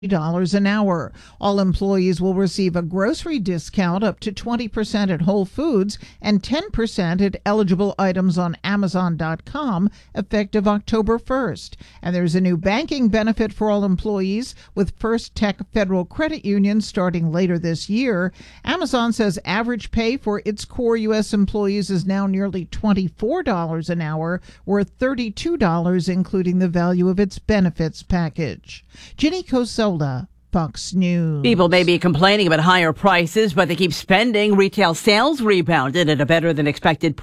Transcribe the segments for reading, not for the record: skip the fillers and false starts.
an hour. All employees will receive a grocery discount up to 20% at Whole Foods and 10% at eligible items on Amazon.com effective October 1st. And there's a new banking benefit for all employees with First Tech Federal Credit Union starting later this year. Amazon says average pay for its core U.S. employees is now nearly $24 an hour, worth $32 including the value of its benefits package. Ginny Coselda, Fox News. People may be complaining about higher prices, but they keep spending. Retail sales rebounded at a better than expected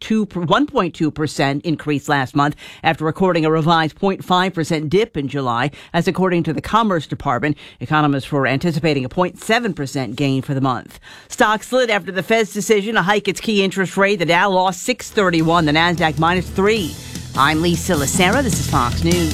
1.2% increase last month after recording a revised 0.5% dip in July. As according to the Commerce Department, economists were anticipating a 0.7% gain for the month. Stocks slid after the Fed's decision to hike its key interest rate. The Dow lost 631, the Nasdaq -3. I'm Lisa Lacera. This is Fox News.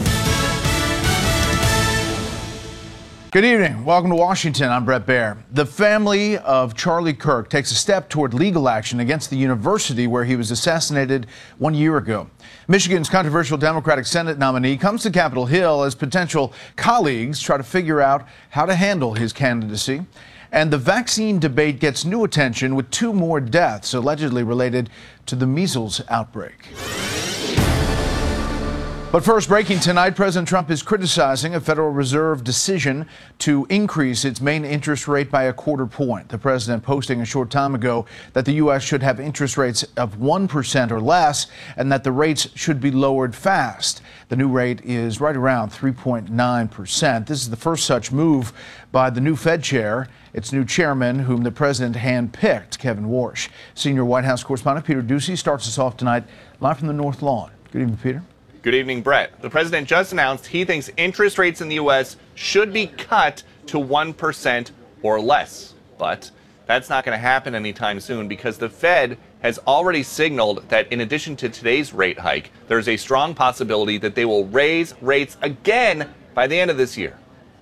Good evening. Welcome to Washington. I'm Brett Baer. The family of Charlie Kirk takes a step toward legal action against the university where he was assassinated 1 year ago. Michigan's controversial Democratic Senate nominee comes to Capitol Hill as potential colleagues try to figure out how to handle his candidacy. And the vaccine debate gets new attention with 2 more deaths allegedly related to the measles outbreak. But first, breaking tonight, President Trump is criticizing a Federal Reserve decision to increase its main interest rate by a quarter point. The president posting a short time ago that the U.S. should have interest rates of 1% or less and that the rates should be lowered fast. The new rate is right around 3.9%. This is the first such move by the new Fed chair, its new chairman, whom the president handpicked, Kevin Warsh. Senior White House correspondent Peter Doocy starts us off tonight live from the North Lawn. Good evening, Peter. Good evening, Brett. The president just announced he thinks interest rates in the U.S. should be cut to 1% or less. But that's not going to happen anytime soon because the Fed has already signaled that in addition to today's rate hike, there's a strong possibility that they will raise rates again by the end of this year.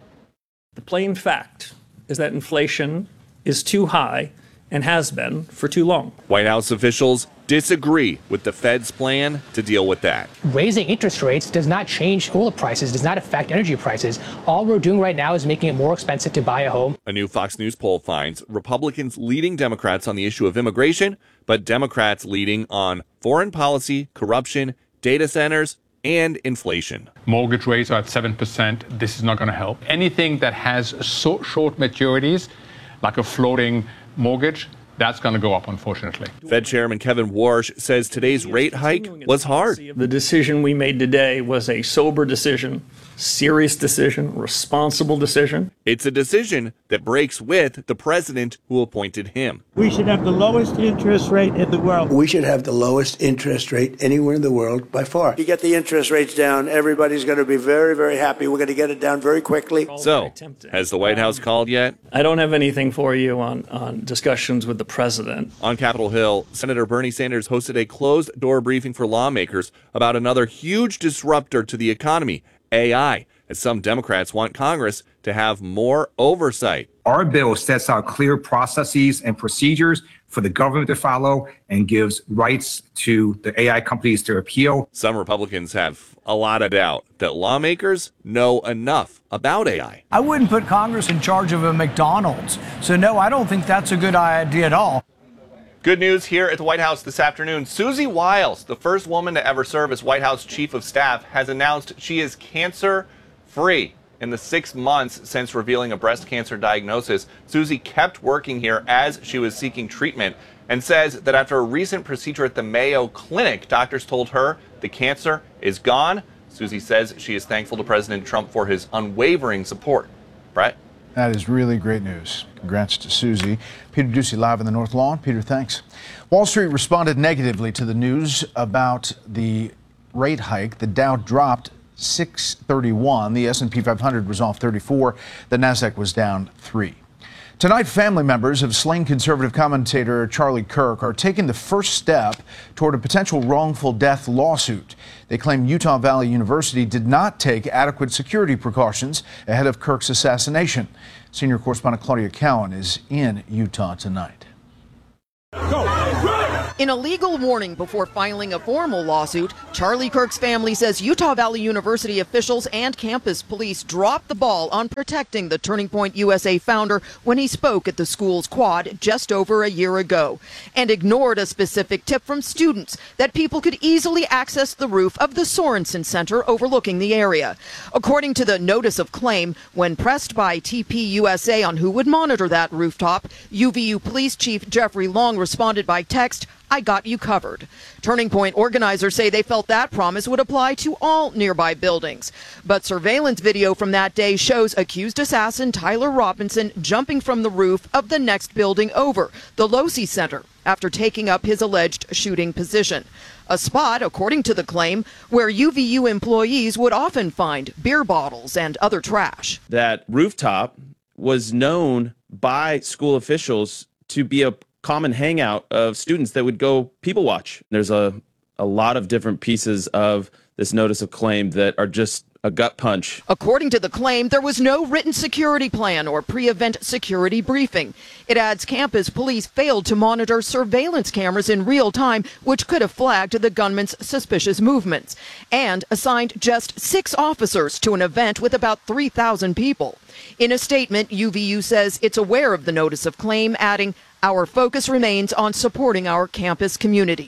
The plain fact is that inflation is too high and has been for too long. White House officials disagree with the Fed's plan to deal with that. Raising interest rates does not change oil prices, does not affect energy prices. All we're doing right now is making it more expensive to buy a home. A new Fox News poll finds Republicans leading Democrats on the issue of immigration, but Democrats leading on foreign policy, corruption, data centers, and inflation. Mortgage rates are at 7%. This is not going to help. Anything that has short maturities, like a floating mortgage, that's going to go up, unfortunately. Fed Chairman Kevin Warsh says today's rate hike was hard. The decision we made today was a sober decision, serious decision, responsible decision. It's a decision that breaks with the president who appointed him. We should have the lowest interest rate in the world. We should have the lowest interest rate anywhere in the world by far. If you get the interest rates down, everybody's going to be very, very happy. We're going to get it down very quickly. So, has the White House called yet? I don't have anything for you on discussions with the president. On Capitol Hill, Senator Bernie Sanders hosted a closed-door briefing for lawmakers about another huge disruptor to the economy, AI, as some Democrats want Congress to have more oversight. Our bill sets out clear processes and procedures for the government to follow and gives rights to the AI companies to appeal. Some Republicans have a lot of doubt that lawmakers know enough about AI. I wouldn't put Congress in charge of a McDonald's. So, no, I don't think that's a good idea at all. Good news here at the White House this afternoon. Susie Wiles, the first woman to ever serve as White House Chief of Staff, has announced she is cancer-free. In the 6 months since revealing a breast cancer diagnosis, Susie kept working here as she was seeking treatment and says that after a recent procedure at the Mayo Clinic, doctors told her the cancer is gone. Susie says she is thankful to President Trump for his unwavering support. Brett? That is really great news. Congrats to Susie. Peter Doocy live in the North Lawn. Peter, thanks. Wall Street responded negatively to the news about the rate hike. The Dow dropped 631. The S&P 500 was off 34. The Nasdaq was down 3. Tonight, family members of slain conservative commentator Charlie Kirk are taking the first step toward a potential wrongful death lawsuit. They claim Utah Valley University did not take adequate security precautions ahead of Kirk's assassination. Senior correspondent Claudia Cowan is in Utah tonight. In a legal warning before filing a formal lawsuit, Charlie Kirk's family says Utah Valley University officials and campus police dropped the ball on protecting the Turning Point USA founder when he spoke at the school's quad just over a year ago, and ignored a specific tip from students that people could easily access the roof of the Sorensen Center overlooking the area. According to the notice of claim, when pressed by TPUSA on who would monitor that rooftop, UVU Police Chief Jeffrey Long responded by text, "I got you covered." Turning Point organizers say they felt that promise would apply to all nearby buildings. But surveillance video from that day shows accused assassin Tyler Robinson jumping from the roof of the next building over, the Losey Center, after taking up his alleged shooting position. A spot, according to the claim, where UVU employees would often find beer bottles and other trash. That rooftop was known by school officials to be a common hangout of students that would go people watch. There's a lot of different pieces of this notice of claim that are just a gut punch. According to the claim, there was no written security plan or pre-event security briefing. It adds campus police failed to monitor surveillance cameras in real time, which could have flagged the gunman's suspicious movements, and assigned just 6 officers to an event with about 3,000 people. In a statement, UVU says it's aware of the notice of claim, adding, "Our focus remains on supporting our campus community."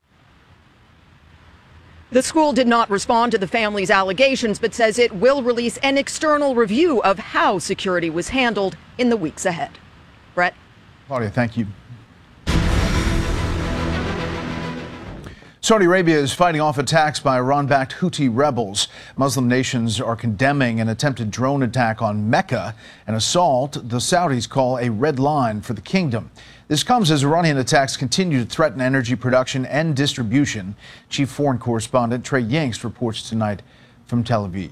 The school did not respond to the family's allegations, but says it will release an external review of how security was handled in the weeks ahead. Brett? Claudia, thank you. Saudi Arabia is fighting off attacks by Iran-backed Houthi rebels. Muslim nations are condemning an attempted drone attack on Mecca, an assault the Saudis call a red line for the kingdom. This comes as Iranian attacks continue to threaten energy production and distribution. Chief Foreign Correspondent Trey Yingst reports tonight from Tel Aviv.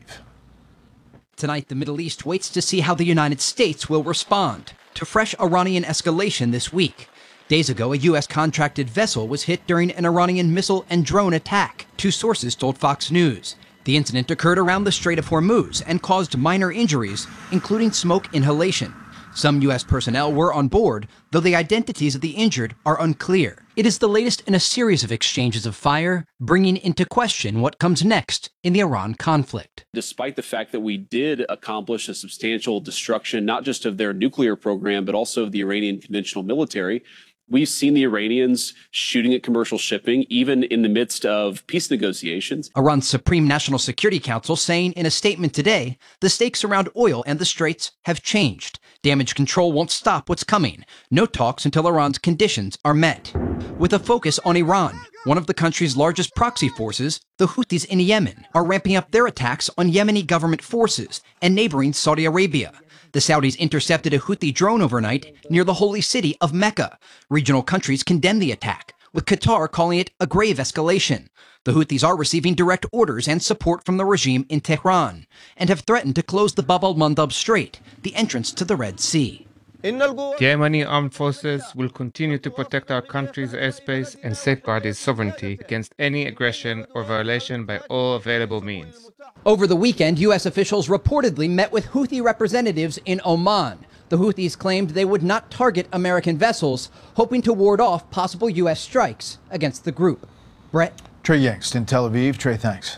Tonight, the Middle East waits to see how the United States will respond to fresh Iranian escalation this week. Days ago, a U.S. contracted vessel was hit during an Iranian missile and drone attack, 2 sources told Fox News. The incident occurred around the Strait of Hormuz and caused minor injuries, including smoke inhalation. Some U.S. personnel were on board, though the identities of the injured are unclear. It is the latest in a series of exchanges of fire, bringing into question what comes next in the Iran conflict. Despite the fact that we did accomplish a substantial destruction, not just of their nuclear program, but also of the Iranian conventional military, we've seen the Iranians shooting at commercial shipping, even in the midst of peace negotiations. Iran's Supreme National Security Council saying in a statement today, the stakes around oil and the Straits have changed. Damage control won't stop what's coming. No talks until Iran's conditions are met. With a focus on Iran, one of the country's largest proxy forces, the Houthis in Yemen, are ramping up their attacks on Yemeni government forces and neighboring Saudi Arabia. The Saudis intercepted a Houthi drone overnight near the holy city of Mecca. Regional countries condemned the attack, with Qatar calling it a grave escalation. The Houthis are receiving direct orders and support from the regime in Tehran, and have threatened to close the Bab al-Mandab Strait, the entrance to the Red Sea. The Yemeni armed forces will continue to protect our country's airspace and safeguard its sovereignty against any aggression or violation by all available means. Over the weekend, U.S. officials reportedly met with Houthi representatives in Oman. The Houthis claimed they would not target American vessels, hoping to ward off possible U.S. strikes against the group. Brett? Trey Yingst in Tel Aviv. Trey, thanks.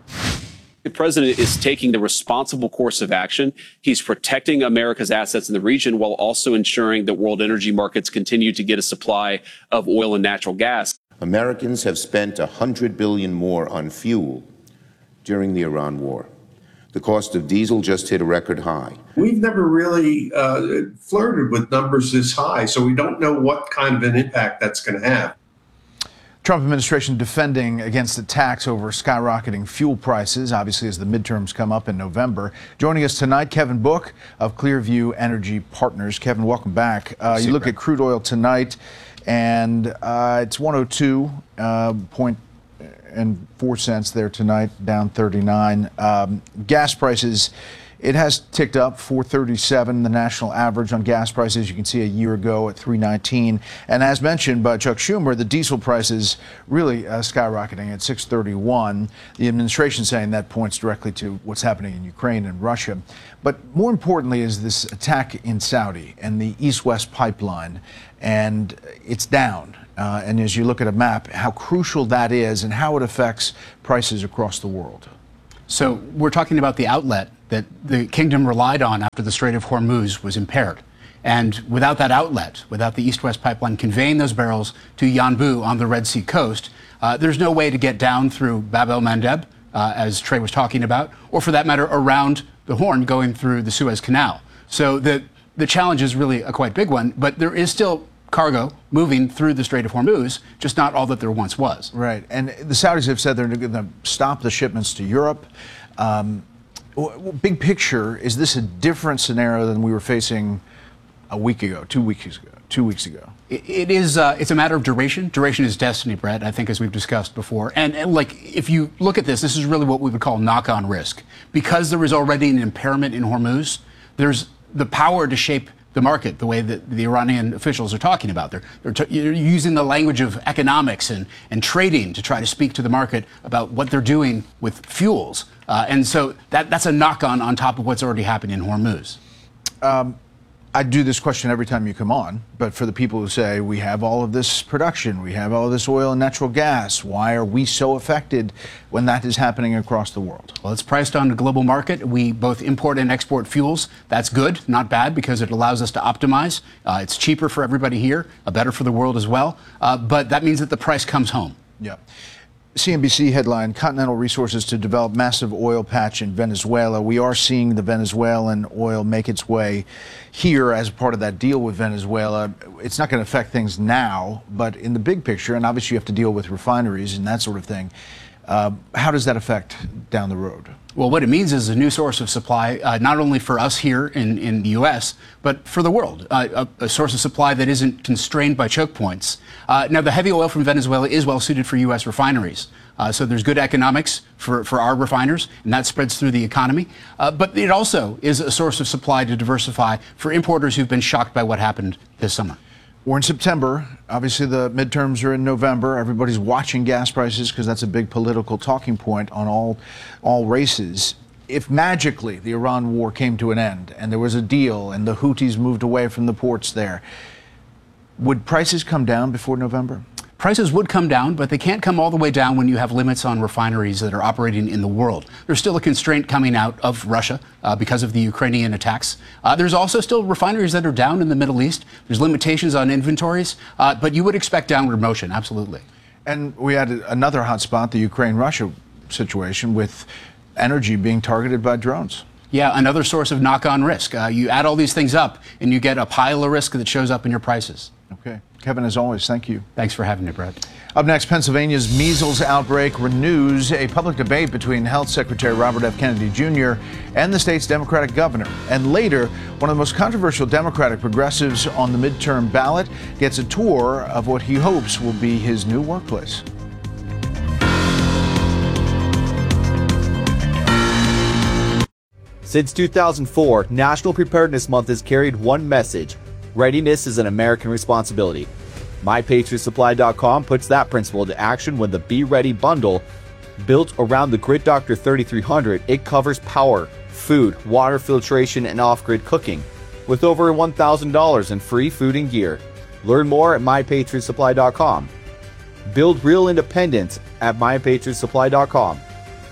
The president is taking the responsible course of action. He's protecting America's assets in the region while also ensuring that world energy markets continue to get a supply of oil and natural gas. Americans have spent $100 billion more on fuel during the Iran war. The cost of diesel just hit a record high. We've never really flirted with numbers this high, so we don't know what kind of an impact that's going to have. Trump administration defending against attacks over skyrocketing fuel prices, obviously as the midterms come up in November. Joining us tonight, Kevin Book of Clearview Energy Partners. Kevin, welcome back. You look at crude oil tonight, and it's 102.04 there tonight, down 39. Gas prices It has ticked up, $4.37, the national average on gas prices. You can see a year ago at $3.19. And as mentioned by Chuck Schumer, the diesel prices really skyrocketing at $6.31. The administration saying that points directly to what's happening in Ukraine and Russia. But more importantly is this attack in Saudi and the East-West pipeline, and it's down. And as you look at a map, how crucial that is and how it affects prices across the world. So we're talking about the outlet that the kingdom relied on after the Strait of Hormuz was impaired. And without that outlet, without the East-West pipeline conveying those barrels to Yanbu on the Red Sea coast, there's no way to get down through Bab el-Mandeb, as Trey was talking about, or for that matter, around the Horn going through the Suez Canal. So the challenge is really a quite big one, but there is still cargo moving through the Strait of Hormuz, just not all that there once was. Right. And the Saudis have said they're going to stop the shipments to Europe. Big picture, is this a different scenario than we were facing a week ago, 2 weeks ago? It is. It's a matter of duration. Duration is destiny, Brett, I think, as we've discussed before. And like, if you look at this is really what we would call knock-on risk. Because there is already an impairment in Hormuz, there's the power to shape the market the way that the Iranian officials are talking about. They're using the language of economics and trading to try to speak to the market about what they're doing with fuels. And so that's a knock-on top of what's already happening in Hormuz. I do this question every time you come on, but for the people who say we have all of this production, we have all of this oil and natural gas, why are we so affected when that is happening across the world? Well, it's priced on the global market. We both import and export fuels. That's good, not bad, because it allows us to optimize. It's cheaper for everybody here, better for the world as well. But that means that the price comes home. Yeah. CNBC headline, Continental Resources to develop massive oil patch in Venezuela. We are seeing the Venezuelan oil make its way here as part of that deal with Venezuela. It's not going to affect things now, but in the big picture, and obviously you have to deal with refineries and that sort of thing, how does that affect down the road? Well, what it means is a new source of supply, not only for us here in the U.S., but for the world, a source of supply that isn't constrained by choke points. Now, the heavy oil from Venezuela is well suited for U.S. refineries. So there's good economics for our refiners, and that spreads through the economy. But it also is a source of supply to diversify for importers who've been shocked by what happened this summer. We're in September. Obviously, the midterms are in November. Everybody's watching gas prices because that's a big political talking point on all races. If magically the Iran war came to an end and there was a deal and the Houthis moved away from the ports there, would prices come down before November? Prices would come down, but they can't come all the way down when you have limits on refineries that are operating in the world. There's still a constraint coming out of Russia because of the Ukrainian attacks. There's also still refineries that are down in the Middle East. There's limitations on inventories, but you would expect downward motion, absolutely. And we had another hot spot, the Ukraine-Russia situation, with energy being targeted by drones. Yeah, another source of knock-on risk. You add all these things up, and you get a pile of risk that shows up in your prices. Okay. Kevin, as always, thank you. Thanks for having me, Brett. Up next, Pennsylvania's measles outbreak renews a public debate between Health Secretary Robert F. Kennedy Jr. and the state's Democratic governor. And later, one of the most controversial Democratic progressives on the midterm ballot gets a tour of what he hopes will be his new workplace. Since 2004, National Preparedness Month has carried one message: readiness is an American responsibility. MyPatriotSupply.com puts that principle into action when the Be Ready bundle, built around the Grid Doctor 3300, it covers power, food, water filtration, and off-grid cooking, with over $1,000 in free food and gear. Learn more at MyPatriotSupply.com. Build real independence at MyPatriotSupply.com.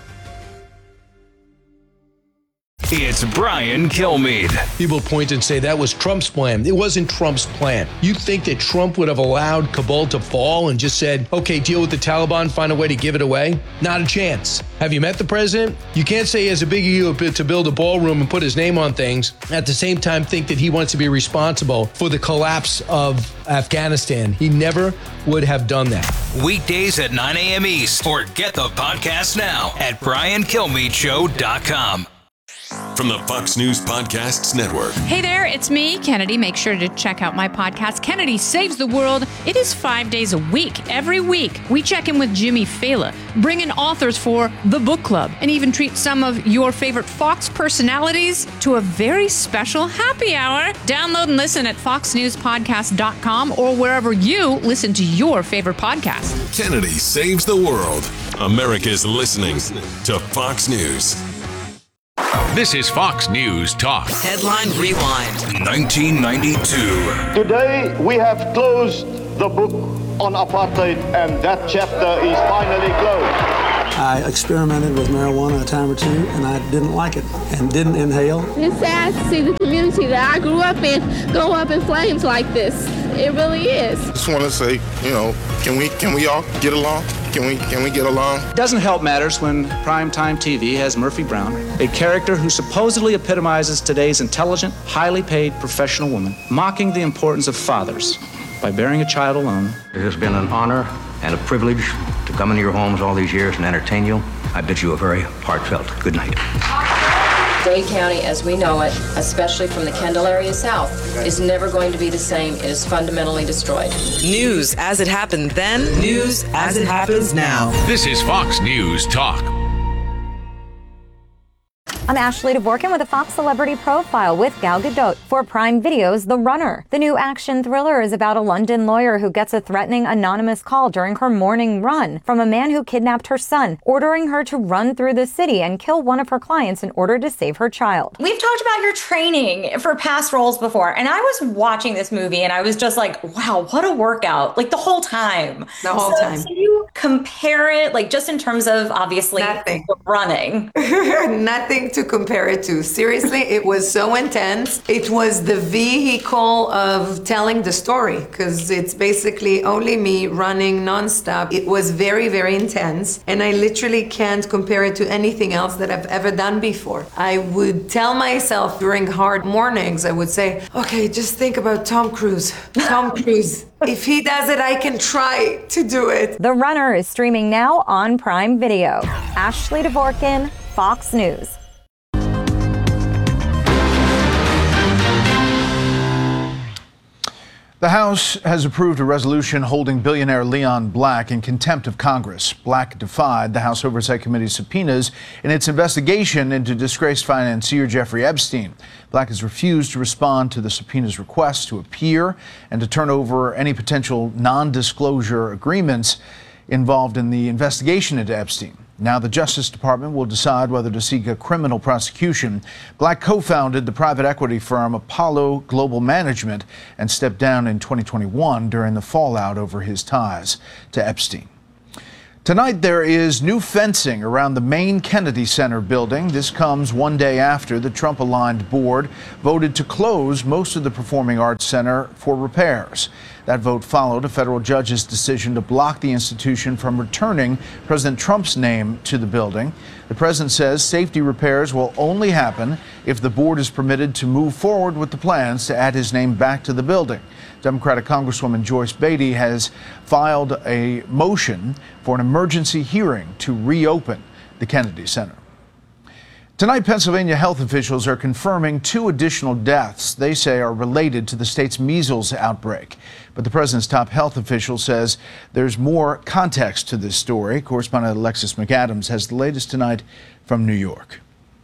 It's Brian Kilmeade. People point and say that was Trump's plan. It wasn't Trump's plan. You think that Trump would have allowed Kabul to fall and just said, okay, deal with the Taliban, find a way to give it away? Not a chance. Have you met the president? You can't say he has a big ego to build a ballroom and put his name on things, at the same time think that he wants to be responsible for the collapse of Afghanistan. He never would have done that. Weekdays at 9 a.m. East, or get the podcast now at BrianKilmeadeShow.com. from the Fox News Podcasts Network. Hey there, it's me, Kennedy. Make sure to check out my podcast, Kennedy Saves the World. It is 5 days a week. Every week, we check in with Jimmy Fallon, bring in authors for the book club, and even treat some of your favorite Fox personalities to a very special happy hour. Download and listen at foxnewspodcast.com or wherever you listen to your favorite podcast. Kennedy Saves the World. America's listening to Fox News. This is Fox News Talk. Headline Rewind. 1992. Today we have closed the book on apartheid, and that chapter is finally closed. I experimented with marijuana a time or two, and I didn't like it and didn't inhale. It's sad to see the community that I grew up in go up in flames like this. It really is. Just want to say, can we all get along? Can we get along? It doesn't help matters when primetime TV has Murphy Brown, a character who supposedly epitomizes today's intelligent, highly paid professional woman, mocking the importance of fathers by bearing a child alone. It has been an honor and a privilege to come into your homes all these years and entertain you. I bid you a very heartfelt good night. Dade County, as we know it, especially from the Kendall area south, is never going to be the same. It is fundamentally destroyed. News as it happened then, news as it happens now. This is Fox News Talk. I'm Ashley Dvorkin with a Fox Celebrity Profile with Gal Gadot for Prime Video's The Runner. The new action thriller is about a London lawyer who gets a threatening anonymous call during her morning run from a man who kidnapped her son, ordering her to run through the city and kill one of her clients in order to save her child. We've talked about your training for past roles before, and I was watching this movie and I was just like, wow, what a workout, like the whole time. The whole time. Can you compare it, like just in terms of obviously running? Nothing to compare it to. Seriously, it was so intense. It was the vehicle of telling the story because it's basically only me running nonstop. It was very, very intense, and I literally can't compare it to anything else that I've ever done before. I would tell myself during hard mornings, I would say, okay, just think about Tom Cruise. Tom Cruise. If he does it, I can try to do it. The Runner is streaming now on Prime Video. Ashley Dvorkin, Fox News. The House has approved a resolution holding billionaire Leon Black in contempt of Congress. Black defied the House Oversight Committee's subpoenas in its investigation into disgraced financier Jeffrey Epstein. Black has refused to respond to the subpoena's request to appear and to turn over any potential non-disclosure agreements involved in the investigation into Epstein. Now the Justice Department will decide whether to seek a criminal prosecution. Black co-founded the private equity firm Apollo Global Management and stepped down in 2021 during the fallout over his ties to Epstein. Tonight there is new fencing around the main Kennedy Center building. This comes one day after the Trump-aligned board voted to close most of the Performing Arts Center for repairs. That vote followed a federal judge's decision to block the institution from returning President Trump's name to the building. The president says safety repairs will only happen if the board is permitted to move forward with the plans to add his name back to the building. Democratic Congresswoman Joyce Beatty has filed a motion for an emergency hearing to reopen the Kennedy Center. Tonight, Pennsylvania health officials are confirming 2 additional deaths they say are related to the state's measles outbreak. But the president's top health official says there's more context to this story. Correspondent Alexis McAdams has the latest tonight from New York.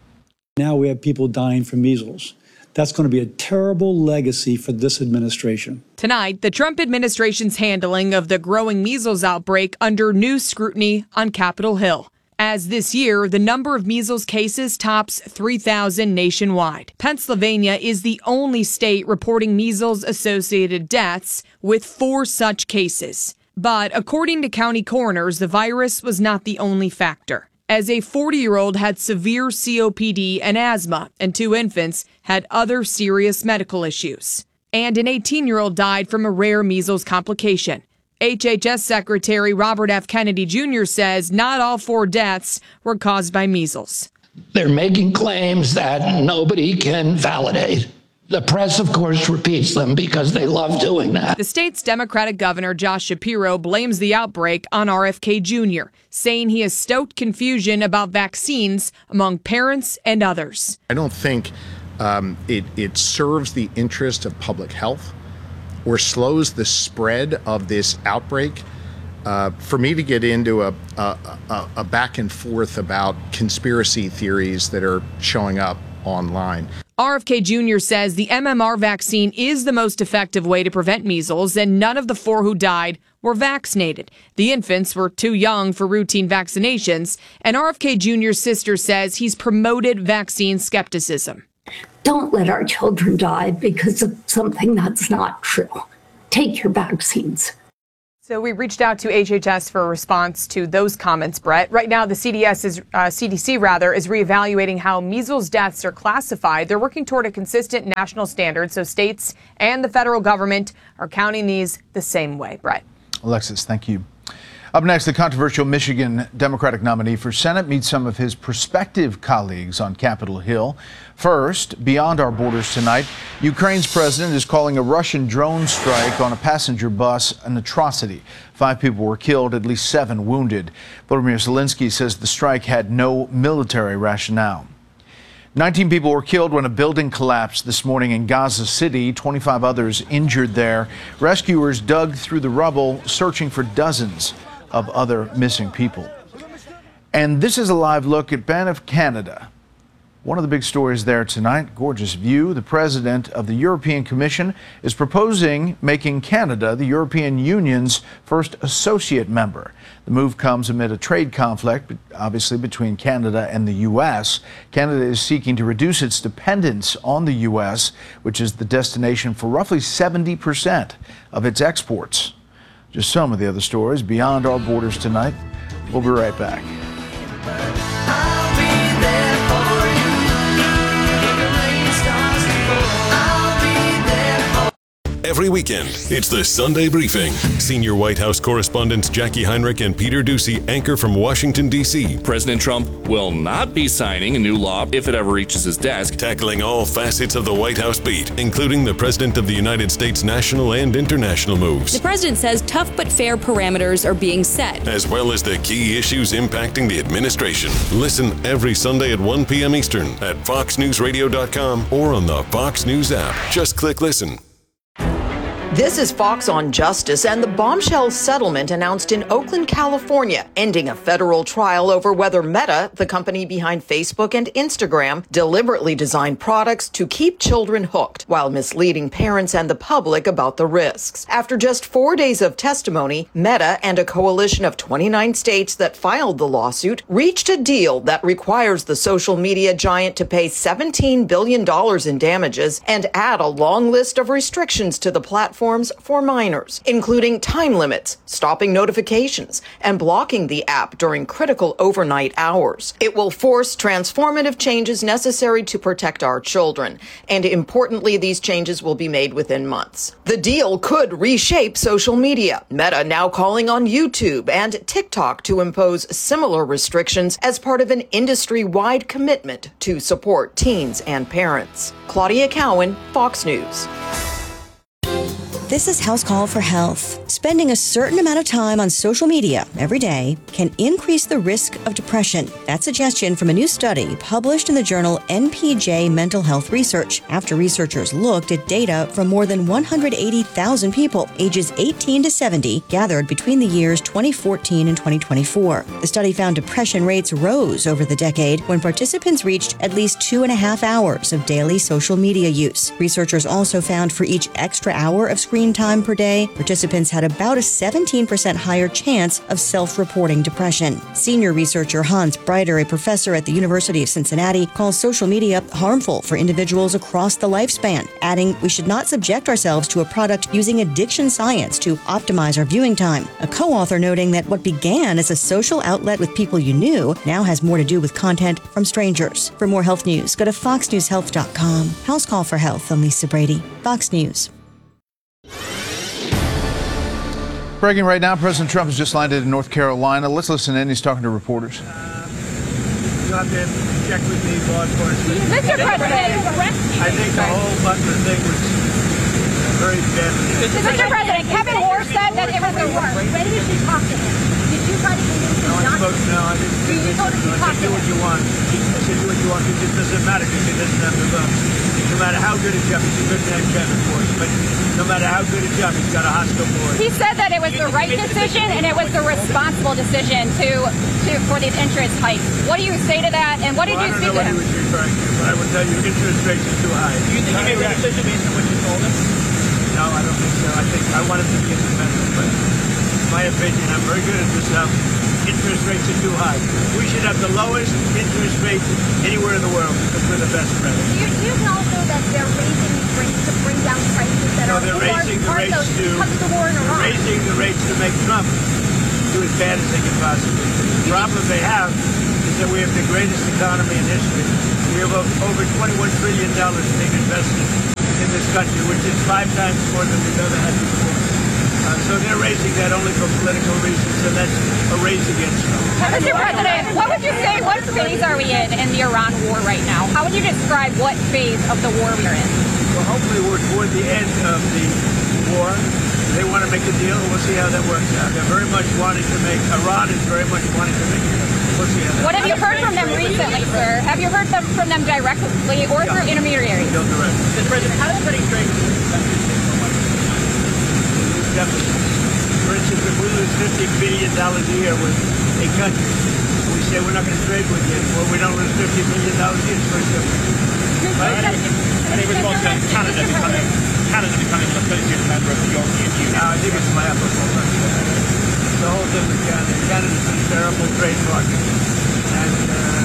Now we have people dying from measles. That's going to be a terrible legacy for this administration. Tonight, the Trump administration's handling of the growing measles outbreak under new scrutiny on Capitol Hill. As this year, the number of measles cases tops 3,000 nationwide. Pennsylvania is the only state reporting measles-associated deaths, with 4 such cases. But according to county coroners, the virus was not the only factor, as a 40-year-old had severe COPD and asthma, and 2 infants had other serious medical issues. And an 18-year-old died from a rare measles complication. HHS Secretary Robert F. Kennedy Jr. says not all 4 deaths were caused by measles. They're making claims that nobody can validate. The press, of course, repeats them because they love doing that. The state's Democratic governor, Josh Shapiro, blames the outbreak on RFK Jr., saying he has stoked confusion about vaccines among parents and others. I don't think it serves the interest of public health or slows the spread of this outbreak. For me to get into a back and forth about conspiracy theories that are showing up online. RFK Jr. says the MMR vaccine is the most effective way to prevent measles, and none of the 4 who died were vaccinated. The infants were too young for routine vaccinations, and RFK Jr.'s sister says he's promoted vaccine skepticism. Don't let our children die because of something that's not true. Take your vaccines. So we reached out to HHS for a response to those comments, Brett. Right now, the CDC is reevaluating how measles deaths are classified. They're working toward a consistent national standard, so states and the federal government are counting these the same way. Brett. Alexis, thank you. Up next, the controversial Michigan Democratic nominee for Senate meets some of his prospective colleagues on Capitol Hill. First, beyond our borders tonight, Ukraine's president is calling a Russian drone strike on a passenger bus an atrocity. 5 people were killed, at least 7 wounded. Volodymyr Zelensky says the strike had no military rationale. 19 people were killed when a building collapsed this morning in Gaza City. 25 others injured there. Rescuers dug through the rubble, searching for dozens of other missing people. And this is a live look at Banff, Canada. One of the big stories there tonight, gorgeous view. The president of the European Commission is proposing making Canada the European Union's first associate member. The move comes amid a trade conflict, obviously, between Canada and the U.S. Canada is seeking to reduce its dependence on the U.S., which is the destination for roughly 70% of its exports. Just some of the other stories beyond our borders tonight. We'll be right back. Every weekend, it's the Sunday Briefing. Senior White House correspondents Jackie Heinrich and Peter Doocy anchor from Washington, D.C. President Trump will not be signing a new law if it ever reaches his desk. Tackling all facets of the White House beat, including the President of the United States' national and international moves. The president says tough but fair parameters are being set, as well as the key issues impacting the administration. Listen every Sunday at 1 p.m. Eastern at foxnewsradio.com or on the Fox News app. Just click listen. This is Fox on Justice and the bombshell settlement announced in Oakland, California, ending a federal trial over whether Meta, the company behind Facebook and Instagram, deliberately designed products to keep children hooked while misleading parents and the public about the risks. After just 4 days of testimony, Meta and a coalition of 29 states that filed the lawsuit reached a deal that requires the social media giant to pay $17 billion in damages and add a long list of restrictions to the platform for minors, including time limits, stopping notifications, and blocking the app during critical overnight hours. It will force transformative changes necessary to protect our children, and importantly, these changes will be made within months. The deal could reshape social media, Meta now calling on YouTube and TikTok to impose similar restrictions as part of an industry-wide commitment to support teens and parents. Claudia Cowan, Fox News. This is House Call for Health. Spending a certain amount of time on social media every day can increase the risk of depression. That suggestion from a new study published in the journal NPJ Mental Health Research after researchers looked at data from more than 180,000 people ages 18 to 70 gathered between the years 2014 and 2024. The study found depression rates rose over the decade when participants reached at least 2.5 hours of daily social media use. Researchers also found for each extra hour of screen time per day, participants had about a 17% higher chance of self-reporting depression. Senior researcher Hans Breiter, a professor at the University of Cincinnati, calls social media harmful for individuals across the lifespan, adding we should not subject ourselves to a product using addiction science to optimize our viewing time. A co-author noting that what began as a social outlet with people you knew now has more to do with content from strangers. For more health news, go to foxnewshealth.com. House Call for Health. I'm Lisa Brady, Fox News. Breaking right now, President Trump has just landed in North Carolina. Let's listen in. He's talking to reporters. out there and check with the law enforcement. Mr. President, I think the whole Butler thing was very bad. Mr. President, Kevin Moore said that it was the worst. When did you talk to him? Did you try to convince him not to? No, I didn't. I said, do what you want. I said, do what you want, because it doesn't matter, because he doesn't have the vote. No matter how good a job, he's a good man, Kevin Moore, but no matter how good a job, he's got a hostile board. He said that it was the right decision and it was the responsible decision for the interest hike. What do you say to that, and what did you say to him? I don't know what he was referring to, but I will tell you, interest rates are too high. Do you think he made the decision based on what you told him? No, I don't think so. I think I want him to be independent, but in my opinion, I'm very good at this stuff. Interest rates are too high. We should have the lowest interest rate anywhere in the world because we're the best credit. Do you know also that they're raising these rates to bring down prices that are they're raising the rates raising the rates to make Trump do as bad as they can possibly do. The problem they have is that we have the greatest economy in history. We have over $21 trillion being invested in this country, which is 5 times more than we've ever had before. So they're raising that only for political reasons, and that's a raise against Trump. Mr. President, what would you say, what phase are we in the Iran war right now? How would you describe what phase of the war we're in? Well, hopefully we're toward the end of the war. They want to make a deal, and we'll see how that works out. They're very much wanting to make, Iran is very much wanting to make a deal. We'll see how that What have you heard from them recently, sir? Have you heard from them directly or through intermediaries? They'll direct. Mr. President, how does Freddie trade with this country take so much? For instance, if we lose $50 billion a year with a country, and we say we're not going to trade with you, well, we don't lose $50 billion a year. It's very simple. Right? And in response to Canada becoming an associate member of the European Union. No, I think it's laughable. The whole thing with Canada. Canada's been a terrible trade partner. And,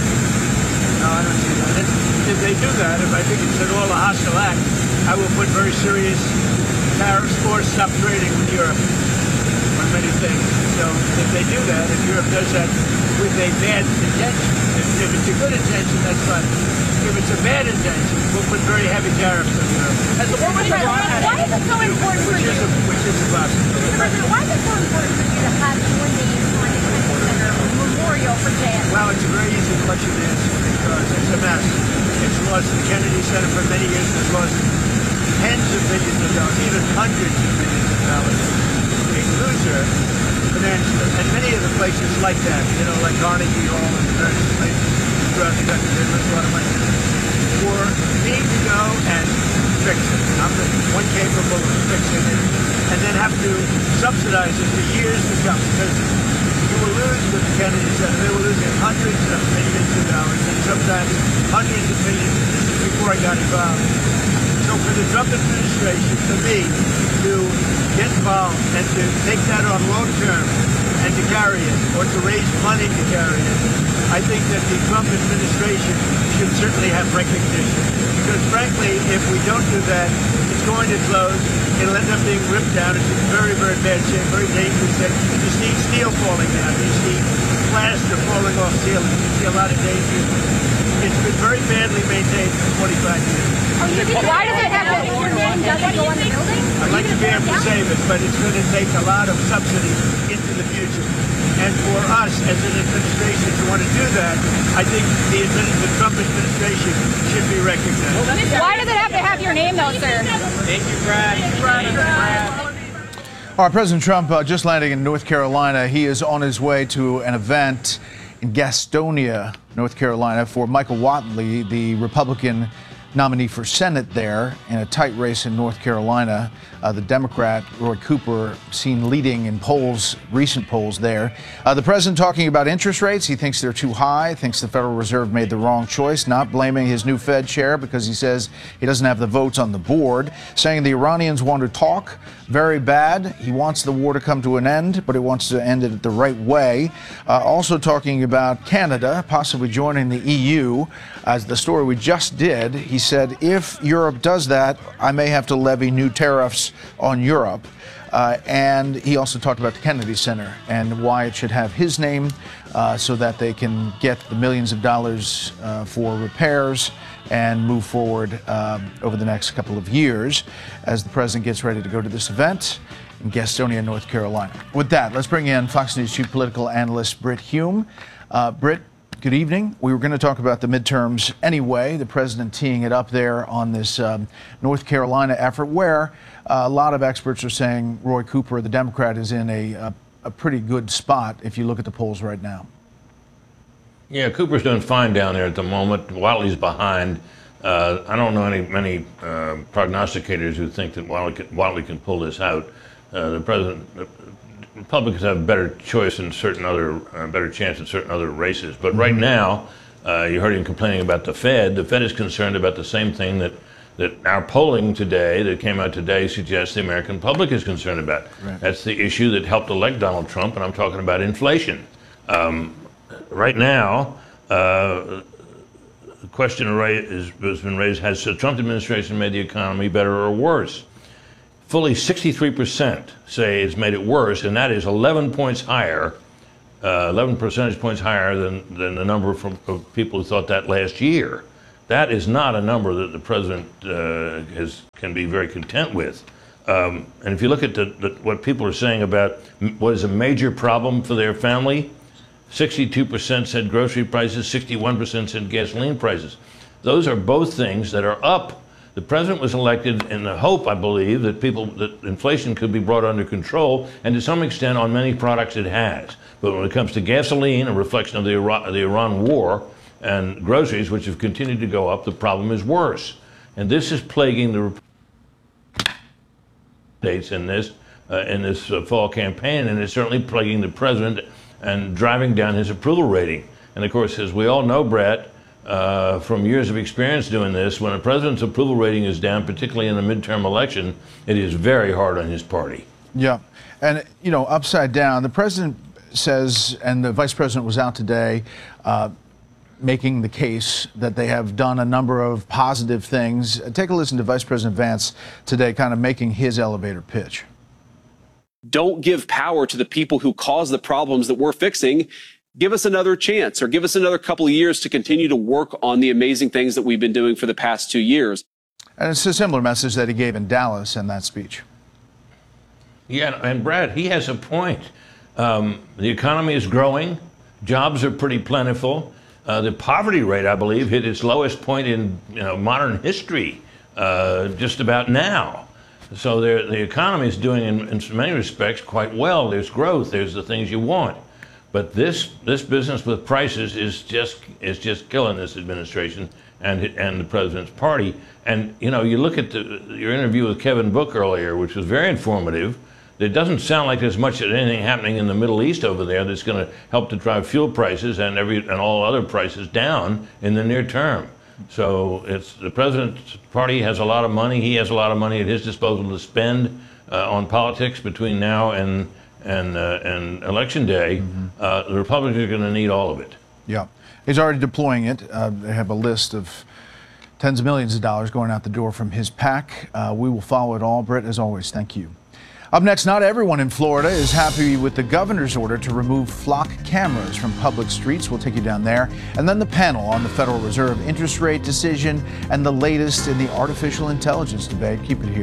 no, I don't see that. If they do that, if I think it's at all a hostile act, I will put very serious tariffs or stop trading with Europe on many things. So if they do that, if Europe does that with a bad intention, if it's a good intention, that's fine. If it's a bad intention, we'll put very heavy tariffs on Europe. As the war with Iran, why is it so important for you? Which is a possibility. Mr. President, why is it so important for you to have your name on the Kennedy Center memorial for JFK? Well, it's a very easy question to answer because it's a mess. It's lost the Kennedy Center for many years. It's lost tens of millions of dollars, even hundreds of millions of dollars. A loser financially. And many of the places like that, like Carnegie Hall and various places throughout the country, they lose a lot of money. For me to go and fix it, I'm the one capable of fixing it, and then have to subsidize it for years to come, because you will lose with the Kennedy Center. They were losing hundreds of millions of dollars, and sometimes hundreds of millions. This is before I got involved. So for the Trump administration, for me, to get involved and to take that on long term and to carry it, or to raise money to carry it, I think that the Trump administration should certainly have recognition. Because frankly, if we don't do that, it's going to close. It'll end up being ripped down. It's in very, very bad shape, very dangerous shape. You see steel falling down. You see plaster falling off ceilings. You see a lot of danger. It's been very badly maintained for 45 years. Why does it have to be your name doesn't go on the building? I'd like to be able to save it, but it's going to take a lot of subsidies into the future. And for us as an administration to want to do that, I think the Trump administration should be recognized. Why does it have to have your name, though, sir? Thank you, Brad. All right, President Trump just landing in North Carolina. He is on his way to an event in Gastonia, North Carolina, for Michael Whatley, the Republican nominee for Senate there in a tight race in North Carolina. The Democrat, Roy Cooper, seen leading in polls, recent polls there. The president talking about interest rates. He thinks they're too high, thinks the Federal Reserve made the wrong choice, not blaming his new Fed chair because he says he doesn't have the votes on the board, saying the Iranians want to talk very bad. He wants the war to come to an end, but he wants to end it the right way. Also talking about Canada possibly joining the EU. As the story we just did, he said, if Europe does that, I may have to levy new tariffs on Europe. And he also talked about the Kennedy Center and why it should have his name so that they can get the millions of dollars for repairs and move forward over the next couple of years as the president gets ready to go to this event in Gastonia, North Carolina. With that, let's bring in Fox News Chief Political Analyst Brit Hume. Brit, Good evening. We were going to talk about the midterms anyway, the president teeing it up there on this North Carolina effort where a lot of experts are saying Roy Cooper, the Democrat, is in a pretty good spot if you look at the polls right now. Yeah, Cooper's doing fine down there at the moment. Whatley's behind. I don't know many prognosticators who think that Whatley can pull this out. Republicans have a better choice in certain other, better chance in certain other races. But right now, you heard him complaining about the Fed. The Fed is concerned about the same thing that our polling today, that came out today, suggests the American public is concerned about. Right. That's the issue that helped elect Donald Trump, and I'm talking about inflation. Right now, the question has been raised, has the Trump administration made the economy better or worse? Fully 63% say it's made it worse, and that is 11 points higher, 11 percentage points higher than the number of people who thought that last year. That is not a number that the president can be very content with. And if you look at what people are saying about what is a major problem for their family, 62% said grocery prices, 61% said gasoline prices. Those are both things that are up. The president was elected in the hope, I believe, that inflation could be brought under control, and to some extent on many products it has. But when it comes to gasoline, a reflection of the Iran war, and groceries, which have continued to go up, the problem is worse. And this is plaguing the states in this fall campaign, and it's certainly plaguing the president and driving down his approval rating. And of course, as we all know, Brett, from years of experience doing this, when a president's approval rating is down, particularly in a midterm election, it is very hard on his party. Yeah. And, you know, upside down, the president says, and the vice president was out today, making the case that they have done a number of positive things. Take a listen to Vice President Vance today, kind of making his elevator pitch. Don't give power to the people who cause the problems that we're fixing. Give us another chance, or give us another couple of years to continue to work on the amazing things that we've been doing for the past 2 years. And it's a similar message that he gave in Dallas in that speech. Yeah, and Brad, he has a point. The economy is growing. Jobs are pretty plentiful. The poverty rate, I believe, hit its lowest point in modern history just about now. So the economy is doing, in many respects, quite well. There's growth. There's the things you want. But this business with prices is just killing this administration and the president's party. And you look at your interview with Kevin Book earlier, which was very informative. It doesn't sound like there's much of anything happening in the Middle East over there that's going to help to drive fuel prices and all other prices down in the near term. So it's the president's party has a lot of money. He has a lot of money at his disposal to spend on politics between now and Election Day. The Republicans are going to need all of it. Yeah, he's already deploying it. They have a list of tens of millions of dollars going out the door from his PAC. We will follow it all. Britt, as always, thank you. Up next, not everyone in Florida is happy with the governor's order to remove flock cameras from public streets. We'll take you down there. And then the panel on the Federal Reserve interest rate decision and the latest in the artificial intelligence debate. Keep it here.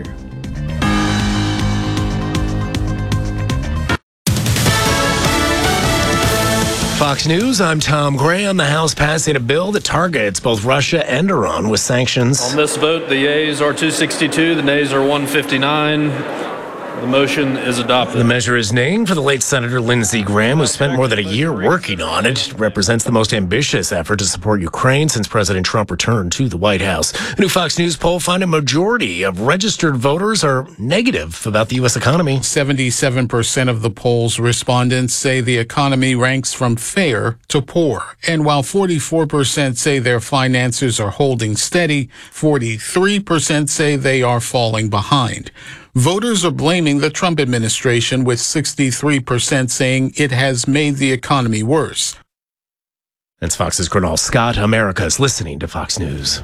Fox News, I'm Tom Graham. The House passing a bill that targets both Russia and Iran with sanctions. On this vote, the yeas are 262, the nays are 159. The motion is adopted. The measure is named for the late Senator Lindsey Graham, who spent more than a year working on it. It represents the most ambitious effort to support Ukraine since President Trump returned to the White House. A new Fox News poll found a majority of registered voters are negative about the U.S. economy. 77% of the poll's respondents say the economy ranks from fair to poor. And while 44% say their finances are holding steady, 43% say they are falling behind. Voters are blaming the Trump administration, with 63% saying it has made the economy worse. That's Fox's Gernal Scott. America's listening to Fox News.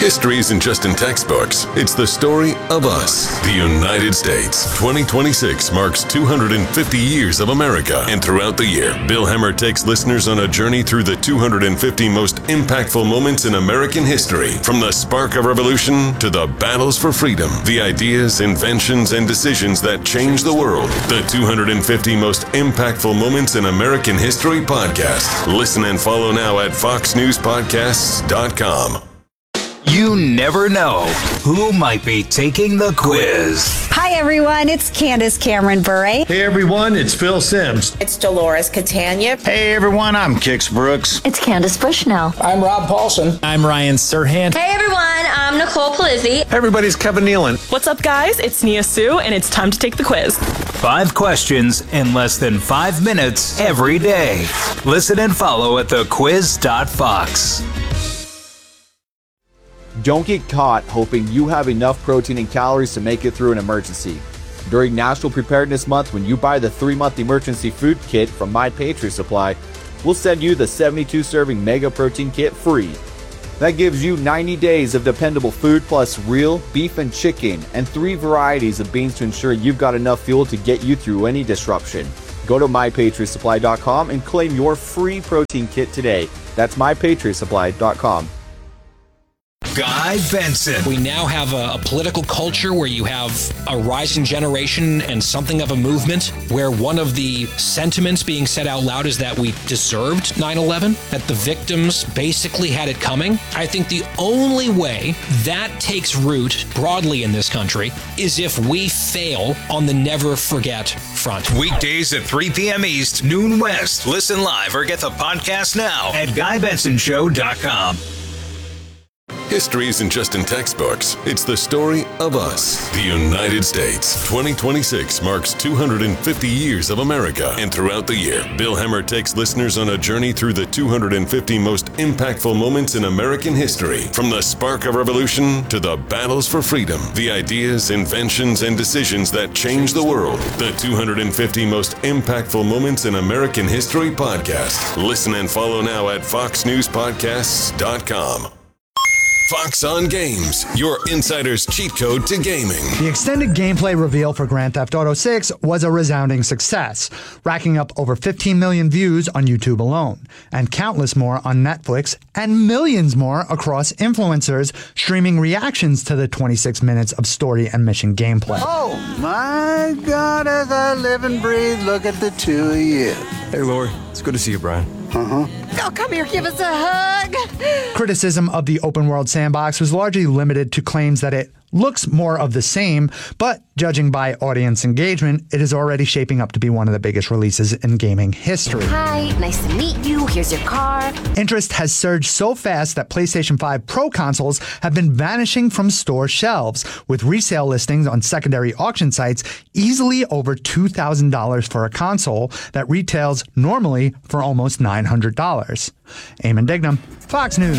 History isn't just in textbooks. It's the story of us, the United States. 2026 marks 250 years of America. And throughout the year, Bill Hemmer takes listeners on a journey through the 250 most impactful moments in American history. From the spark of revolution to the battles for freedom, the ideas, inventions, and decisions that changed the world. The 250 most impactful moments in American history podcast. Listen and follow now at foxnewspodcasts.com. You never know who might be taking the quiz. Hi, everyone. It's Candace Cameron Bure. Hey, everyone. It's Phil Sims. It's Dolores Catania. Hey, everyone. I'm Kix Brooks. It's Candace Bushnell. I'm Rob Paulson. I'm Ryan Serhant. Hey, everyone. I'm Nicole Palizzi. Hey, everybody's Kevin Nealon. What's up, guys? It's Nia Sue, and it's time to take the quiz. 5 questions in less than 5 minutes every day. Listen and follow at thequiz.fox. Don't get caught hoping you have enough protein and calories to make it through an emergency. During National Preparedness Month, when you buy the 3-month emergency food kit from My Patriot Supply, we'll send you the 72-serving Mega Protein Kit free. That gives you 90 days of dependable food plus real beef and chicken and 3 varieties of beans to ensure you've got enough fuel to get you through any disruption. Go to MyPatriotSupply.com and claim your free protein kit today. That's MyPatriotSupply.com. Guy Benson. We now have a political culture where you have a rising generation and something of a movement where one of the sentiments being said out loud is that we deserved 9/11, that the victims basically had it coming. I think the only way that takes root broadly in this country is if we fail on the never forget front. Weekdays at 3 p.m. East, noon West. Listen live or get the podcast now at GuyBensonShow.com. History isn't just in textbooks. It's the story of us, the United States. 2026 marks 250 years of America. And throughout the year, Bill Hemmer takes listeners on a journey through the 250 most impactful moments in American history. From the spark of revolution to the battles for freedom, the ideas, inventions, and decisions that changed the world. The 250 most impactful moments in American history podcast. Listen and follow now at foxnewspodcasts.com. Fox on Games, your insider's cheat code to gaming. The extended gameplay reveal for Grand Theft Auto 6 was a resounding success, racking up over 15 million views on YouTube alone, and countless more on Netflix, and millions more across influencers streaming reactions to the 26 minutes of story and mission gameplay. Oh my God, as I live and breathe, look at the two of you. Hey, Lori, it's good to see you, Brian. Uh-huh. Oh, come here, give us a hug. Criticism of the open world sandbox was largely limited to claims that it looks more of the same, but judging by audience engagement, it is already shaping up to be one of the biggest releases in gaming history. Hi, nice to meet you. Here's your car. Interest has surged so fast that PlayStation 5 Pro consoles have been vanishing from store shelves, with resale listings on secondary auction sites easily over $2,000 for a console that retails normally for almost $900. Eamon Dignam, Fox News.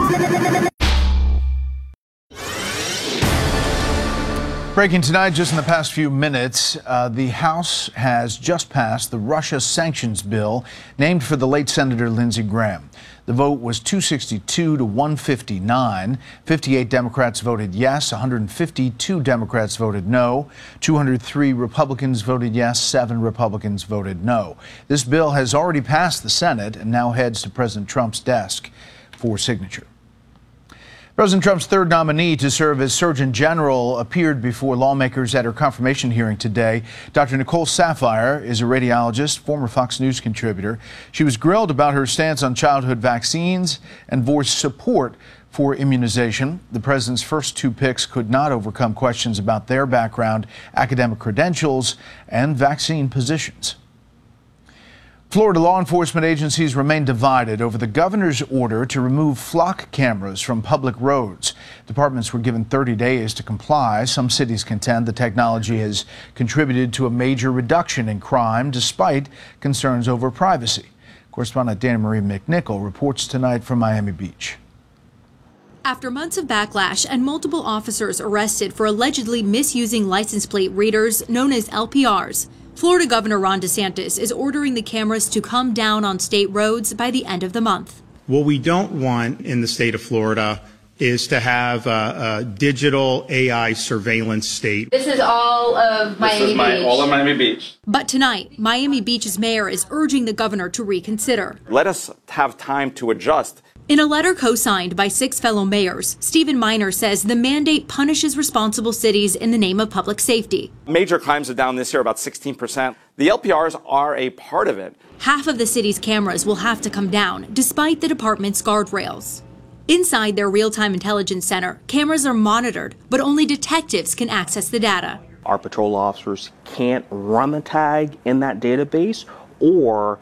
Breaking tonight, just in the past few minutes, the House has just passed the Russia sanctions bill named for the late Senator Lindsey Graham. The vote was 262 to 159. 58 Democrats voted yes, 152 Democrats voted no, 203 Republicans voted yes, 7 Republicans voted no. This bill has already passed the Senate and now heads to President Trump's desk for signature. President Trump's third nominee to serve as Surgeon General appeared before lawmakers at her confirmation hearing today. Dr. Nicole Saphier is a radiologist, former Fox News contributor. She was grilled about her stance on childhood vaccines and voiced support for immunization. The president's first 2 picks could not overcome questions about their background, academic credentials, and vaccine positions. Florida law enforcement agencies remain divided over the governor's order to remove flock cameras from public roads. Departments were given 30 days to comply. Some cities contend the technology has contributed to a major reduction in crime despite concerns over privacy. Correspondent Dana Marie McNichol reports tonight from Miami Beach. After months of backlash and multiple officers arrested for allegedly misusing license plate readers known as LPRs, Florida Governor Ron DeSantis is ordering the cameras to come down on state roads by the end of the month. What we don't want in the state of Florida is to have a digital AI surveillance state. This is all of Miami Beach. All of Miami Beach. But tonight, Miami Beach's mayor is urging the governor to reconsider. Let us have time to adjust. In a letter co-signed by 6 fellow mayors, Stephen Miner says the mandate punishes responsible cities in the name of public safety. Major crimes are down this year about 16%. The LPRs are a part of it. Half of the city's cameras will have to come down, despite the department's guardrails. Inside their real-time intelligence center, cameras are monitored, but only detectives can access the data. Our patrol officers can't run the tag in that database or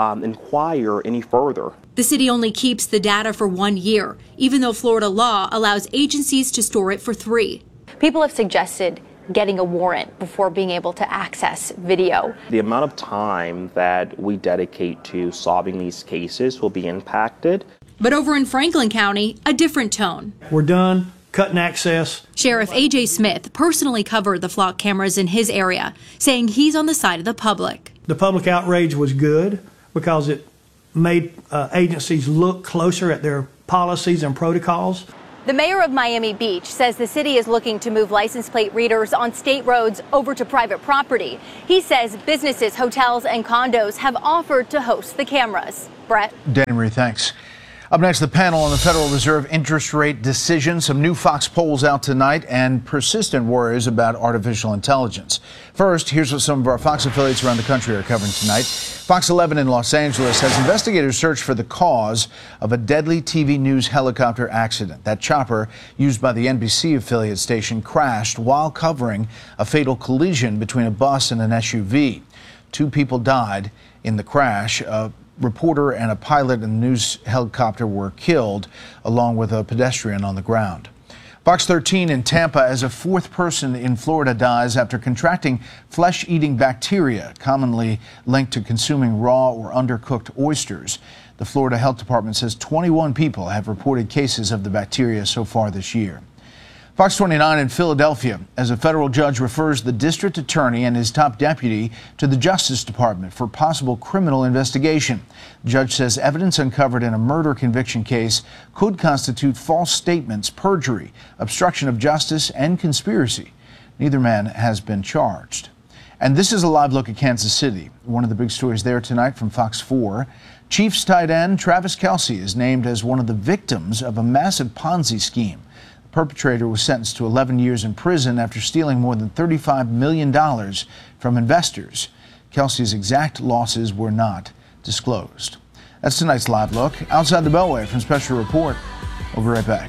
inquire any further. The city only keeps the data for 1 year, even though Florida law allows agencies to store it for 3. People have suggested getting a warrant before being able to access video. The amount of time that we dedicate to solving these cases will be impacted. But over in Franklin County, a different tone. We're done cutting access. Sheriff A.J. Smith personally covered the flock cameras in his area, saying he's on the side of the public. The public outrage was good because it made agencies look closer at their policies and protocols. The mayor of Miami Beach says the city is looking to move license plate readers on state roads over to private property. He says businesses, hotels, and condos have offered to host the cameras. Brett? Danny Marie, thanks. Up next, the panel on the Federal Reserve interest rate decision. Some new Fox polls out tonight and persistent worries about artificial intelligence. First, here's what some of our Fox affiliates around the country are covering tonight. Fox 11 in Los Angeles has investigators search for the cause of a deadly TV news helicopter accident. That chopper, used by the NBC affiliate station, crashed while covering a fatal collision between a bus and an SUV. 2 people died in the crash. A reporter and a pilot in the news helicopter were killed, along with a pedestrian on the ground. Fox 13 in Tampa, as a 4th person in Florida dies after contracting flesh-eating bacteria, commonly linked to consuming raw or undercooked oysters. The Florida Health Department says 21 people have reported cases of the bacteria so far this year. Fox 29 in Philadelphia, as a federal judge refers the district attorney and his top deputy to the Justice Department for possible criminal investigation. The judge says evidence uncovered in a murder conviction case could constitute false statements, perjury, obstruction of justice, and conspiracy. Neither man has been charged. And this is a live look at Kansas City. One of the big stories there tonight from Fox 4. Chiefs tight end Travis Kelce is named as one of the victims of a massive Ponzi scheme. Perpetrator was sentenced to 11 years in prison after stealing more than $35 million from investors. Kelce's exact losses were not disclosed. That's tonight's live look. Outside the Beltway from Special Report. We'll be right back.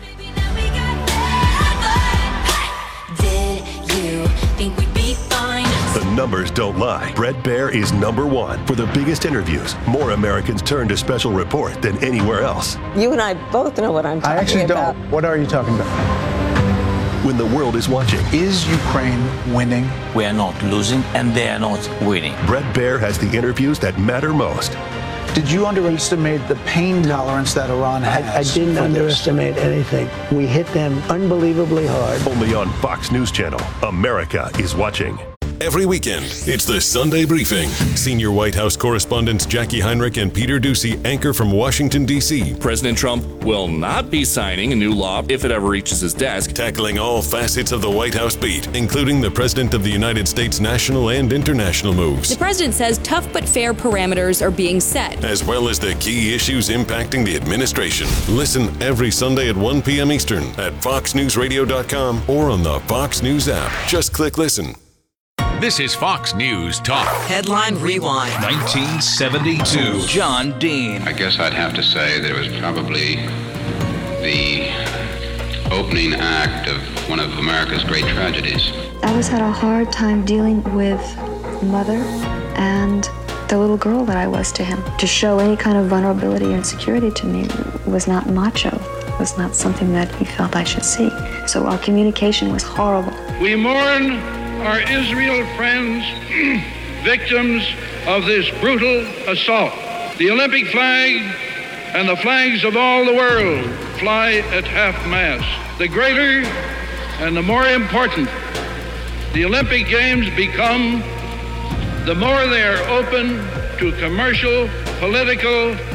The numbers don't lie. Bret Baier is #1 for the biggest interviews. More Americans turn to Special Report than anywhere else. You and I both know what I'm talking about. I actually don't. What are you talking about? When the world is watching. Is Ukraine winning? We are not losing and they are not winning. Bret Baier has the interviews that matter most. Did you underestimate the pain tolerance that Iran has? I didn't underestimate anything. We hit them unbelievably hard. Only on Fox News Channel. America is watching. Every weekend, it's the Sunday Briefing. Senior White House correspondents Jackie Heinrich and Peter Doocy anchor from Washington, D.C. President Trump will not be signing a new law if it ever reaches his desk. Tackling all facets of the White House beat, including the President of the United States' national and international moves. The president says tough but fair parameters are being set, as well as the key issues impacting the administration. Listen every Sunday at 1 p.m. Eastern at foxnewsradio.com or on the Fox News app. Just click listen. This is Fox News Talk. Headline Rewind. 1972. John Dean. I guess I'd have to say that it was probably the opening act of one of America's great tragedies. I always had a hard time dealing with mother and the little girl that I was to him. To show any kind of vulnerability or insecurity to me was not macho. Was not something that he felt I should see. So our communication was horrible. We mourn our Israel friends, victims of this brutal assault. The Olympic flag and the flags of all the world fly at half-mast. The greater and the more important the Olympic Games become, the more they are open to commercial, political,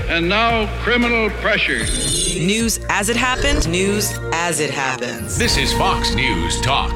and now criminal pressure. News as it happened, news as it happens. This is Fox News Talk.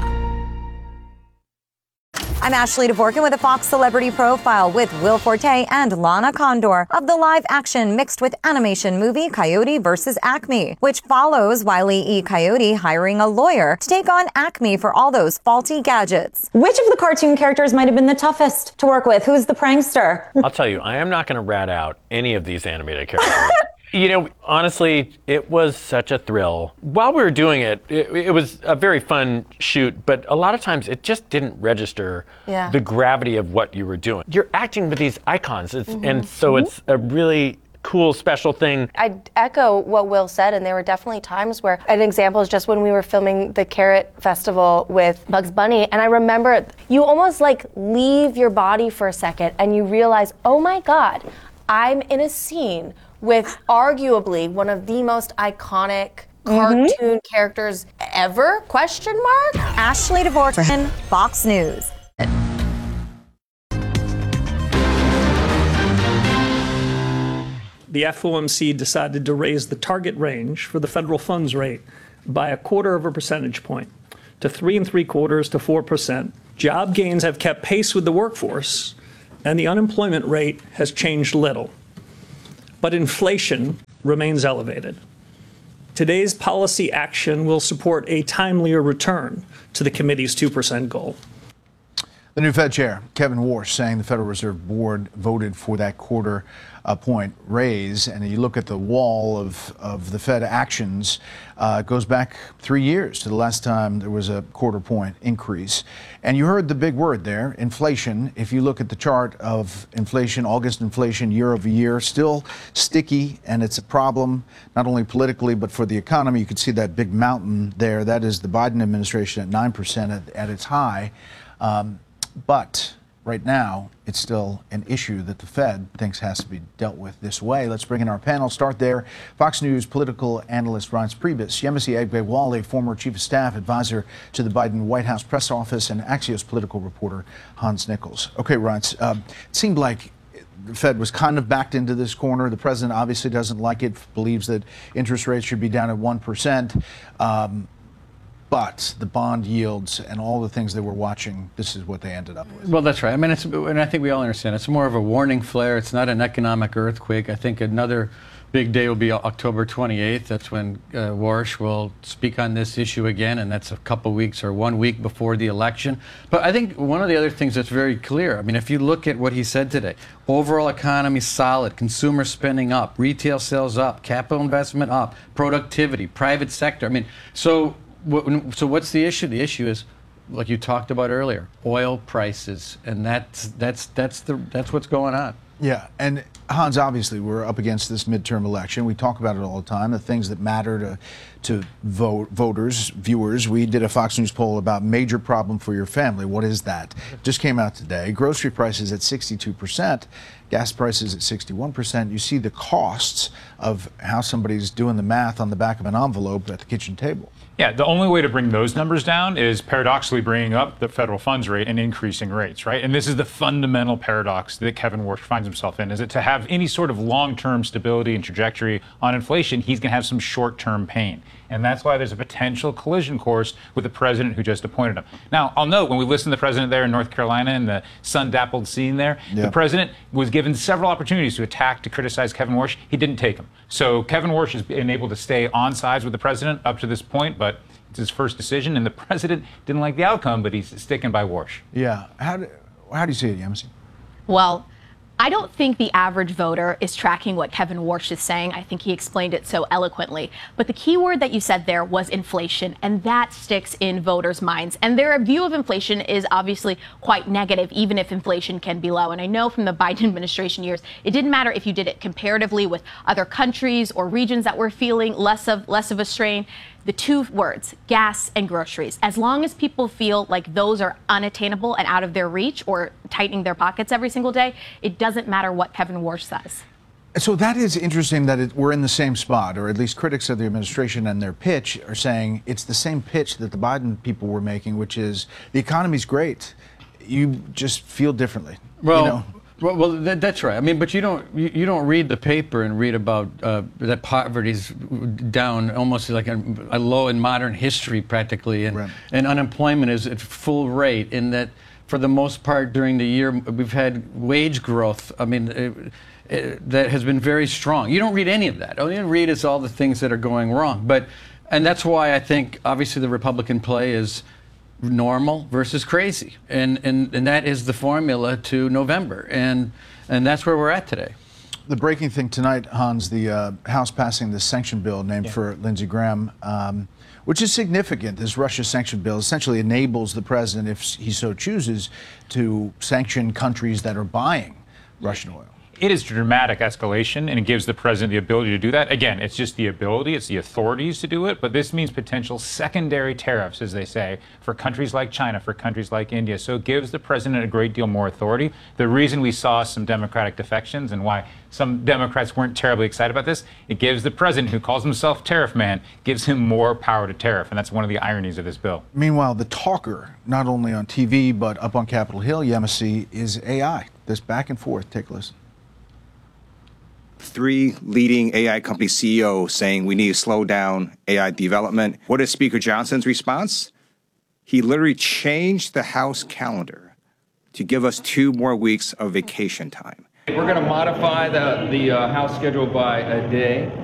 I'm Ashley Dvorkin with a Fox Celebrity Profile with Will Forte and Lana Condor of the live-action mixed with animation movie Coyote vs. Acme, which follows Wile E. Coyote hiring a lawyer to take on Acme for all those faulty gadgets. Which of the cartoon characters might have been the toughest to work with? Who's the prankster? I'll tell you, I am not going to rat out any of these animated characters. You know, honestly, it was such a thrill. While we were doing it, it was a very fun shoot, but a lot of times it just didn't register the gravity of what you were doing. You're acting with these icons, and so it's a really cool, special thing. I echo what Will said, and there were definitely times where, an example is just when we were filming the Carrot Festival with Bugs Bunny, and I remember you almost like leave your body for a second and you realize, oh my God, I'm in a scene with arguably one of the most iconic cartoon characters ever, question mark? Ashley Dvorkin, Fox News. The FOMC decided to raise the target range for the federal funds rate by 1/4 of a percentage point to 3 3/4 to 4%. Job gains have kept pace with the workforce, and the unemployment rate has changed little. But inflation remains elevated. Today's policy action will support a timelier return to the committee's 2% goal. The new Fed chair, Kevin Warsh, saying the Federal Reserve Board voted for that 1/4 point raise. And you look at the wall of the Fed actions, it goes back 3 years to the last time there was a 1/4 point increase. And you heard the big word there, inflation. If you look at the chart of inflation, August inflation year over year, still sticky, and it's a problem not only politically but for the economy. You can see that big mountain there. That is the Biden administration at 9% at its high. But right now, it's still an issue that the Fed thinks has to be dealt with this way. Let's bring in our panel. Start there. Fox News political analyst Reince Priebus, Yemisi Adebowale, former chief of staff advisor to the Biden White House press office, and Axios political reporter Hans Nichols. Okay, Reince, it seemed like the Fed was kind of backed into this corner. The president obviously doesn't like it, believes that interest rates should be down at 1%. But the bond yields and all the things they were watching, this is what they ended up with. Well, that's right. I mean, and I think we all understand it's more of a warning flare. It's not an economic earthquake. I think another big day will be October 28th. That's when Warsh will speak on this issue again, and that's a couple weeks or 1 week before the election. But I think one of the other things that's very clear, I mean, if you look at what he said today, overall economy solid, consumer spending up, retail sales up, capital investment up, productivity, private sector. I mean, so what's the issue? The issue is, like you talked about earlier, oil prices, and that's what's going on. Yeah, and Hans, obviously, we're up against this midterm election. We talk about it all the time, the things that matter to voters, viewers. We did a Fox News poll about major problem for your family. What is that? Just came out today. Grocery prices at 62%, gas prices at 61%. You see the costs of how somebody's doing the math on the back of an envelope at the kitchen table. Yeah, the only way to bring those numbers down is paradoxically bringing up the federal funds rate and increasing rates, right? And this is the fundamental paradox that Kevin Warsh finds himself in, is that to have any sort of long-term stability and trajectory on inflation, he's going to have some short-term pain. And that's why there's a potential collision course with the president who just appointed him. Now, I'll note, when we listened to the president there in North Carolina in the sun-dappled scene there, the president was given several opportunities to attack, to criticize Kevin Warsh. He didn't take them. So Kevin Warsh has been able to stay on sides with the president up to this point, but it's his first decision, and the president didn't like the outcome, but he's sticking by Warsh. Yeah. How do you see it, Yemisi? Well, I don't think the average voter is tracking what Kevin Warsh is saying. I think he explained it so eloquently. But the key word that you said there was inflation, and that sticks in voters' minds. And their view of inflation is obviously quite negative, even if inflation can be low. And I know from the Biden administration years, it didn't matter if you did it comparatively with other countries or regions that were feeling less of a strain. The two words, gas and groceries. As long as people feel like those are unattainable and out of their reach or tightening their pockets every single day, it doesn't matter what Kevin Warsh says. So that is interesting that we're in the same spot, or at least critics of the administration and their pitch are saying it's the same pitch that the Biden people were making, which is the economy's great. You just feel differently. Well, you know? Well, that's right. I mean, but you don't read the paper and read about that poverty's down almost like a low in modern history practically, and unemployment is at full rate. In that, for the most part, during the year we've had wage growth. I mean, that has been very strong. You don't read any of that. All you read is all the things that are going wrong. And that's why I think obviously the Republican play is normal versus crazy, and that is the formula to November, and that's where we're at today. The breaking thing tonight, Hans, the House passing this sanction bill named for Lindsey Graham, which is significant. This Russia sanction bill essentially enables the president, if he so chooses, to sanction countries that are buying Russian oil. It is a dramatic escalation, and it gives the president the ability to do that. Again, it's just the ability, it's the authorities to do it, but this means potential secondary tariffs, as they say, for countries like China, for countries like India. So it gives the president a great deal more authority. The reason we saw some Democratic defections and why some Democrats weren't terribly excited about this, it gives the president, who calls himself tariff man, gives him more power to tariff, and that's one of the ironies of this bill. Meanwhile, the talker, not only on TV, but up on Capitol Hill, Yemisi, is AI. This back and forth. Take a listen. 3 leading AI company CEOs saying we need to slow down AI development. What is Speaker Johnson's response? He literally changed the House calendar to give us 2 more weeks of vacation time. We're going to modify the House schedule by a day.